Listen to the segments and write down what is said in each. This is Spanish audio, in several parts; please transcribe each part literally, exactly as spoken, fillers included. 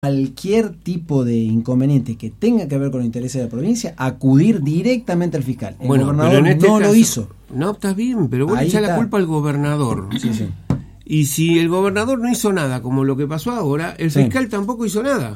cualquier tipo de inconveniente que tenga que ver con los intereses de la provincia, acudir directamente al fiscal. El bueno, gobernador pero en este no caso, lo hizo. No, está bien, pero vos le echás la culpa al gobernador. Sí, sí. Y si el gobernador no hizo nada, como lo que pasó ahora, el fiscal sí. tampoco hizo nada.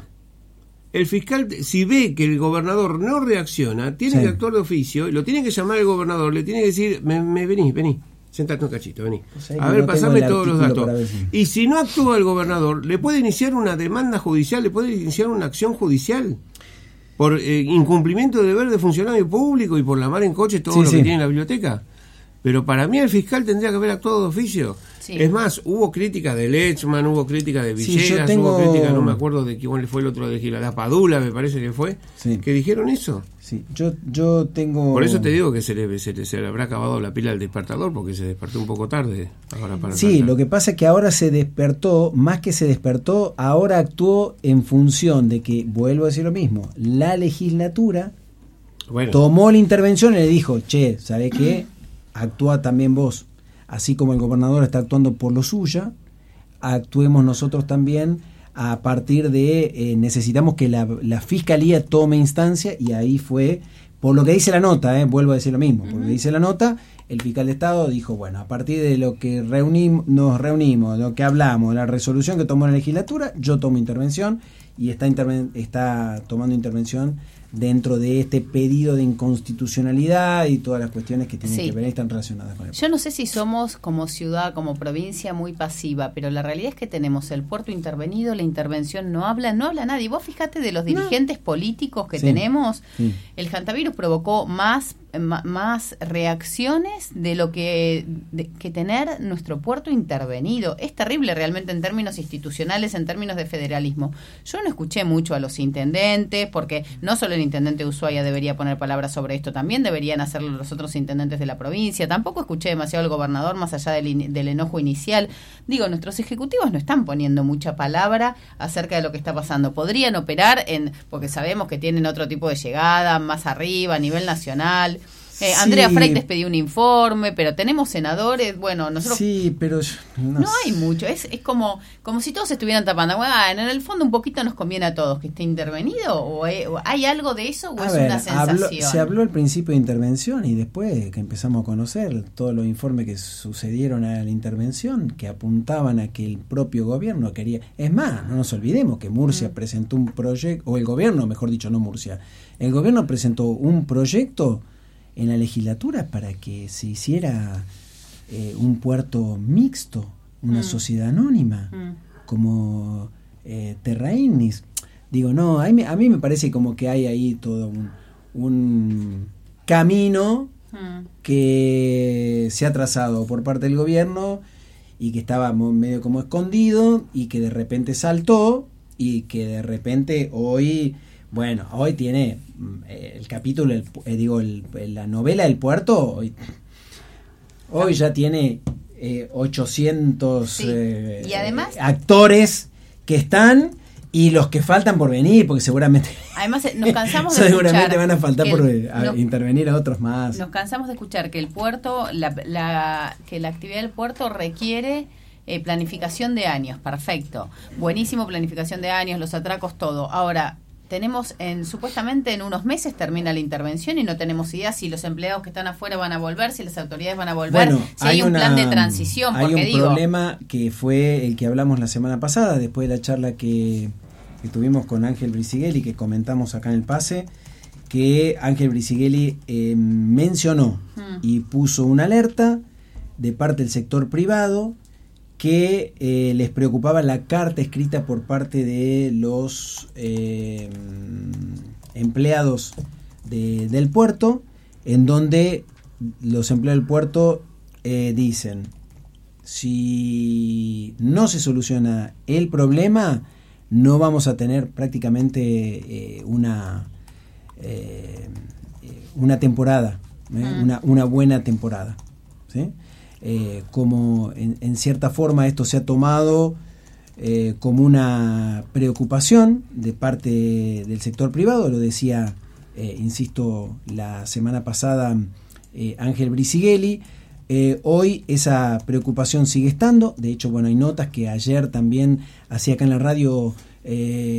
El fiscal, si ve que el gobernador no reacciona, tiene sí. que actuar de oficio, lo tiene que llamar el gobernador, le tiene que decir, me, me venís, vení. Sentate un cachito, vení. O sea, a ver, no pasame todos los datos. Y si no actúa el gobernador, ¿le puede iniciar una demanda judicial? ¿Le puede iniciar una acción judicial? Por eh, incumplimiento de deber de funcionario público y por la mar en coche todo sí, lo sí. que tiene en la biblioteca. Pero para mí el fiscal tendría que haber actuado de oficio. Sí. Es más, hubo crítica de Lechman, hubo crítica de Villegas, sí, tengo... hubo crítica, no me acuerdo de quién fue el otro de Gila, la Padula me parece que fue, sí. que dijeron eso. Sí, yo yo tengo... Por eso te digo que se le, se le, se le habrá acabado la pila al despertador, porque se despertó un poco tarde. Ahora para sí, saltar. Lo que pasa es que ahora se despertó, más que se despertó, ahora actuó en función de que, vuelvo a decir lo mismo, la legislatura bueno. tomó la intervención y le dijo, che, ¿sabés qué? Actúa también vos. Así como el gobernador está actuando por lo suya, actuemos nosotros también a partir de, eh, necesitamos que la, la fiscalía tome instancia, y ahí fue, por lo que dice la nota, eh, vuelvo a decir lo mismo, por lo que dice la nota, el fiscal de Estado dijo, bueno, a partir de lo que reunimos, nos reunimos, lo que hablamos, la resolución que tomó la legislatura, yo tomo intervención, y está, interven- está tomando intervención dentro de este pedido de inconstitucionalidad y todas las cuestiones que tienen sí. que ver están relacionadas con el puerto. Yo no sé si somos como ciudad, como provincia muy pasiva, pero la realidad es que tenemos el puerto intervenido, la intervención no habla, no habla nadie. Vos fíjate de los dirigentes no. políticos que sí. tenemos, sí. el hantavirus provocó más más reacciones de lo que de, que tener nuestro puerto intervenido. Es terrible realmente en términos institucionales, en términos de federalismo. Yo no escuché mucho a los intendentes, porque no solo el intendente de Ushuaia debería poner palabras sobre esto, también deberían hacerlo los otros intendentes de la provincia. Tampoco escuché demasiado al gobernador, más allá del, del enojo inicial. Digo, nuestros ejecutivos no están poniendo mucha palabra acerca de lo que está pasando. Podrían operar en, porque sabemos que tienen otro tipo de llegada, más arriba, a nivel nacional. Eh, Andrea sí. Freites pidió un informe, pero tenemos senadores, bueno, nosotros... Sí, pero... No, no hay mucho, es es como como si todos estuvieran tapando. Bueno, en el fondo un poquito nos conviene a todos que esté intervenido, o, hay, o hay algo de eso, o a es ver, una sensación. Habló, se habló al principio de intervención, y después que empezamos a conocer todos los informes que sucedieron a la intervención, que apuntaban a que el propio gobierno quería... Es más, no nos olvidemos que Murcia mm. presentó un proyecto, o el gobierno, mejor dicho, no Murcia, el gobierno presentó un proyecto en la legislatura para que se hiciera eh, un puerto mixto, una mm. sociedad anónima, mm. como eh, Terrainnis. Digo, no, a mí, a mí me parece como que hay ahí todo un, un camino mm. que se ha trazado por parte del gobierno y que estaba medio como escondido y que de repente saltó y que de repente hoy... Bueno, hoy tiene eh, el capítulo, el, eh, digo, el, la novela del puerto, hoy, hoy ya tiene eh, ochocientos sí. eh, ¿Y además? actores que están y los que faltan por venir, porque seguramente además nos cansamos de seguramente van a faltar por el, a, nos, intervenir a otros más. Nos cansamos de escuchar que el puerto, la, la, que la actividad del puerto requiere... Eh, planificación de años, perfecto, buenísimo, planificación de años, los atracos, todo. Ahora, tenemos en supuestamente en unos meses termina la intervención y no tenemos idea si los empleados que están afuera van a volver, si las autoridades van a volver, bueno, si hay, hay un una, plan de transición. Hay porque un digo, problema que fue el que hablamos la semana pasada, después de la charla que, que tuvimos con Ángel Brisighella, que comentamos acá en el pase, que Ángel Brisighella eh, mencionó hmm. y puso una alerta de parte del sector privado que eh, les preocupaba la carta escrita por parte de los eh, empleados de, del puerto, en donde los empleados del puerto eh, dicen, si no se soluciona el problema, no vamos a tener prácticamente eh, una, eh, una temporada, ¿eh? mm. una, una buena temporada, ¿sí? Eh, como en, en cierta forma esto se ha tomado eh, como una preocupación de parte del sector privado, lo decía, eh, insisto, la semana pasada eh, Ángel Brisighella. Eh, hoy esa preocupación sigue estando, de hecho, bueno, hay notas que ayer también hacía acá en la radio eh,